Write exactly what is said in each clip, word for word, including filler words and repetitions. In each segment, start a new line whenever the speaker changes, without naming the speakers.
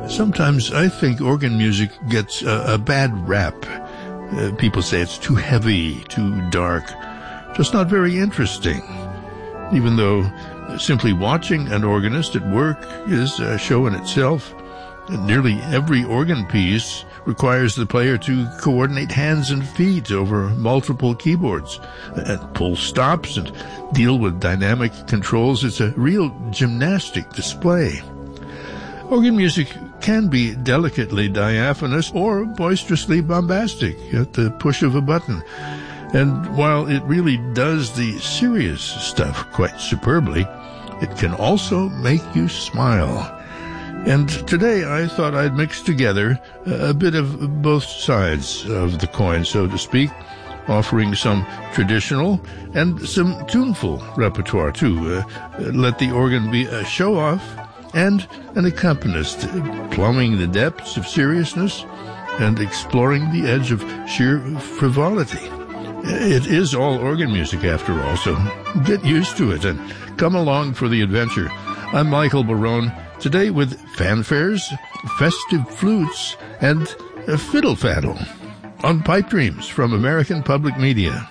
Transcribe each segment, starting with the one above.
Sometimes I think organ music gets a, a bad rap. Uh, people say it's too heavy, too dark, just not very interesting. Even though simply watching an organist at work is a show in itself, nearly every organ piece requires the player to coordinate hands and feet over multiple keyboards and pull stops and deal with dynamic controls. It's a real gymnastic display. Organ music can be delicately diaphanous or boisterously bombastic at the push of a button. And while it really does the serious stuff quite superbly, it can also make you smile. And today I thought I'd mix together a bit of both sides of the coin, so to speak, offering some traditional and some tuneful repertoire too. Uh, let the organ be a show-off and an accompanist, plumbing the depths of seriousness and exploring the edge of sheer frivolity. It is all organ music after all, so get used to it and come along for the adventure. I'm Michael Barone, today with fanfares, festive flutes, and a fiddle faddle on Pipe Dreams from American Public Media.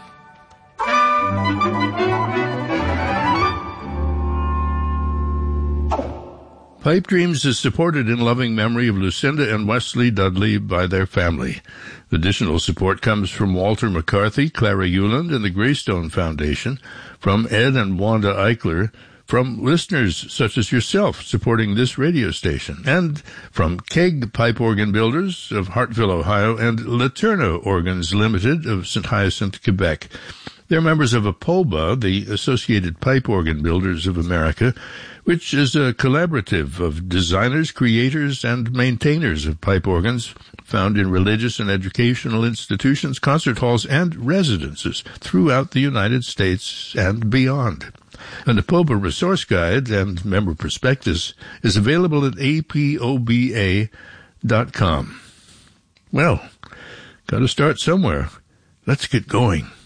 Pipe Dreams is supported in loving memory of Lucinda and Wesley Dudley by their family. Additional support comes from Walter McCarthy, Clara Euland, and the Greystone Foundation, from Ed and Wanda Eichler, from listeners such as yourself supporting this radio station, and from Keg Pipe Organ Builders of Hartville, Ohio, and Laterno Organs Limited of Saint Hyacinthe, Quebec. They're members of APOBA, the Associated Pipe Organ Builders of America, which is a collaborative of designers, creators, and maintainers of pipe organs found in religious and educational institutions, concert halls, and residences throughout the United States and beyond. An APOBA resource guide and member prospectus is available at A P O B A dot com. Well, got to start somewhere. Let's get going.